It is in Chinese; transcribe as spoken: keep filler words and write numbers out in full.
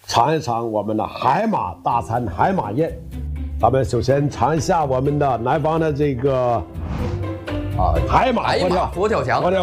尝一尝我们的海马大餐海马宴。咱们首先尝一下我们的南方的这个啊海马海马佛跳墙。